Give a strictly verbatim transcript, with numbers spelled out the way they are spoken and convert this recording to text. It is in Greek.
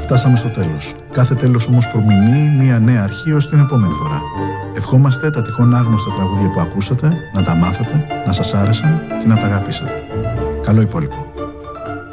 Φτάσαμε στο τέλος. Κάθε τέλος όμως προμηνύει μια νέα αρχή ως την επόμενη φορά. Ευχόμαστε τα τυχόν άγνωστα τραγούδια που ακούσατε να τα μάθατε, να σας άρεσαν και να τα αγαπήσατε. Καλό υπόλοιπο.